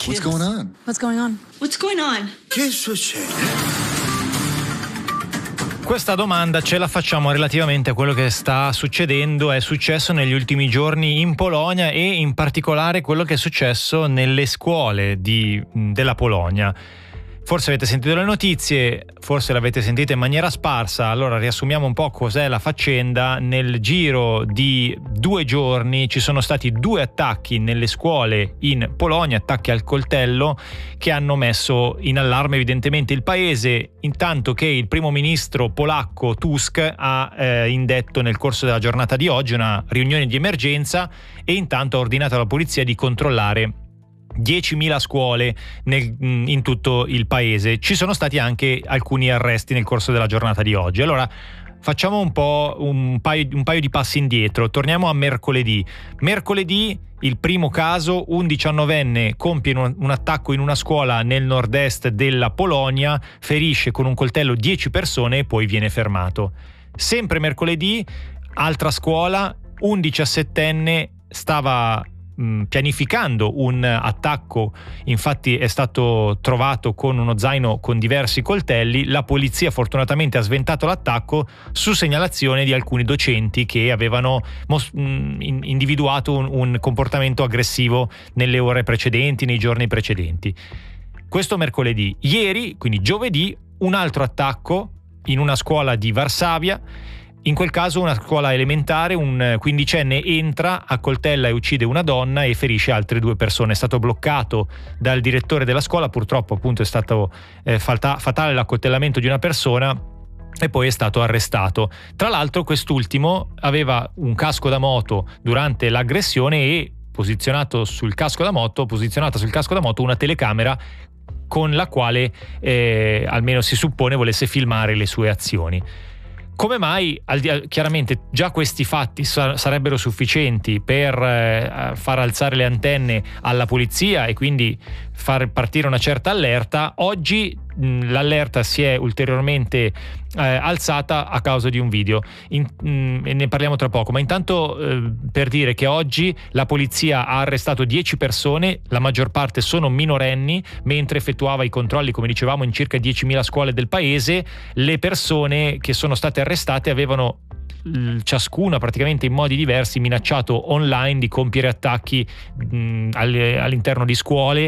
What's going on? What's going on? What's going on? Che succede? Questa domanda ce la facciamo relativamente a quello che sta succedendo, è successo negli ultimi giorni in Polonia e in particolare quello che è successo nelle scuole della Polonia. Forse avete sentito le notizie, forse l'avete sentita in maniera sparsa, allora riassumiamo un po' cos'è la faccenda. Nel giro di 2 giorni ci sono stati 2 attacchi nelle scuole in Polonia, attacchi al coltello che hanno messo in allarme evidentemente il paese, intanto che il primo ministro polacco Tusk ha indetto nel corso della giornata di oggi una riunione di emergenza e intanto ha ordinato alla polizia di controllare 10.000 scuole in tutto il paese. Ci sono stati anche alcuni arresti nel corso della giornata di oggi. Allora facciamo un paio di passi indietro, torniamo a mercoledì. Mercoledì il primo caso, un 19enne compie un attacco in una scuola nel nord-est della Polonia, ferisce con un coltello 10 persone e poi viene fermato. Sempre mercoledì, altra scuola, un 17enne stava pianificando un attacco, infatti è stato trovato con uno zaino con diversi coltelli. La polizia fortunatamente ha sventato l'attacco su segnalazione di alcuni docenti che avevano individuato un comportamento aggressivo nelle ore precedenti, nei giorni precedenti. Questo mercoledì. Ieri, quindi giovedì, un altro attacco in una scuola di Varsavia. In quel caso una scuola elementare, un 15enne entra, accoltella e uccide una donna e ferisce altre 2 persone. È stato bloccato dal direttore della scuola, purtroppo appunto è stato fatale l'accoltellamento di una persona e poi è stato arrestato. Tra l'altro quest'ultimo aveva un casco da moto durante l'aggressione e posizionata sul casco da moto una telecamera con la quale almeno si suppone volesse filmare le sue azioni. Come mai? Chiaramente già questi fatti sarebbero sufficienti per far alzare le antenne alla polizia e quindi far partire una certa allerta. Oggi l'allerta si è ulteriormente alzata a causa di un video e ne parliamo tra poco, ma intanto per dire che oggi la polizia ha arrestato 10 persone, la maggior parte sono minorenni, mentre effettuava i controlli, come dicevamo, in circa 10.000 scuole del paese. Le persone che sono state arrestate avevano ciascuna praticamente in modi diversi minacciato online di compiere attacchi all'interno di scuole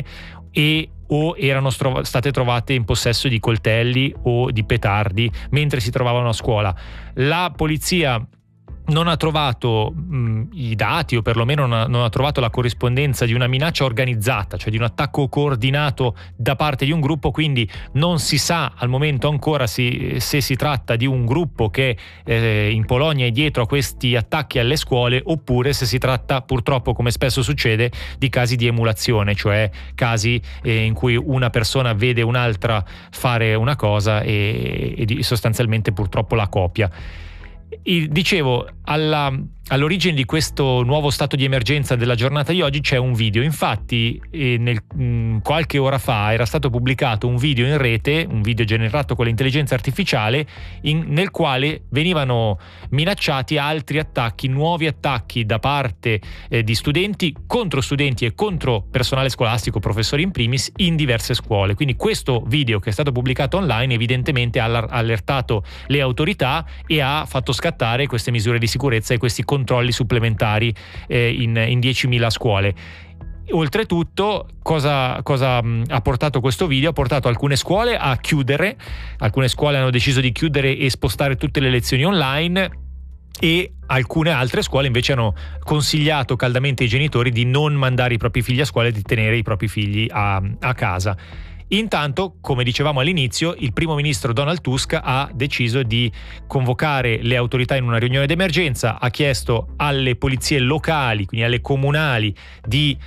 o erano state trovate in possesso di coltelli o di petardi mentre si trovavano a scuola. La polizia non ha trovato i dati, o perlomeno non ha trovato la corrispondenza di una minaccia organizzata, cioè di un attacco coordinato da parte di un gruppo, quindi non si sa al momento ancora se si tratta di un gruppo che in Polonia è dietro a questi attacchi alle scuole, oppure se si tratta, purtroppo come spesso succede, di casi di emulazione, cioè casi in cui una persona vede un'altra fare una cosa e sostanzialmente purtroppo la copia. Dicevo, all'origine di questo nuovo stato di emergenza della giornata di oggi c'è un video. Infatti qualche ora fa era stato pubblicato un video in rete, un video generato con l'intelligenza artificiale, nel quale venivano minacciati altri attacchi, nuovi attacchi da parte di studenti e contro personale scolastico, professori in primis, in diverse scuole. Quindi questo video, che è stato pubblicato online, evidentemente ha allertato le autorità e ha fatto scattare queste misure di sicurezza e questi controlli supplementari in 10.000 scuole. Oltretutto, cosa ha portato questo video? Ha portato alcune scuole a chiudere, alcune scuole hanno deciso di chiudere e spostare tutte le lezioni online, e alcune altre scuole invece hanno consigliato caldamente ai genitori di non mandare i propri figli a scuola e di tenere i propri figli a casa. Intanto, come dicevamo all'inizio, il primo ministro Donald Tusk ha deciso di convocare le autorità in una riunione d'emergenza, ha chiesto alle polizie locali, quindi alle comunali, di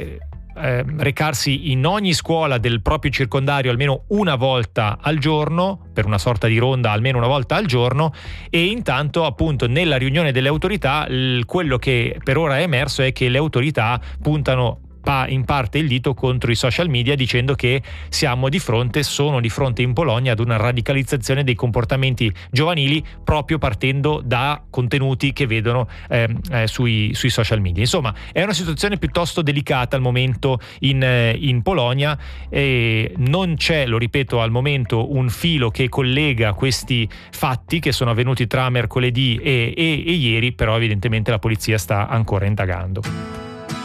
recarsi in ogni scuola del proprio circondario almeno una volta al giorno, per una sorta di ronda almeno una volta al giorno. E intanto, appunto, nella riunione delle autorità quello che per ora è emerso è che le autorità puntano in parte il dito contro i social media, dicendo che sono di fronte in Polonia ad una radicalizzazione dei comportamenti giovanili, proprio partendo da contenuti che vedono sui social media. Insomma, è una situazione piuttosto delicata al momento in Polonia, e non c'è, lo ripeto, al momento un filo che collega questi fatti che sono avvenuti tra mercoledì e ieri, però evidentemente la polizia sta ancora indagando.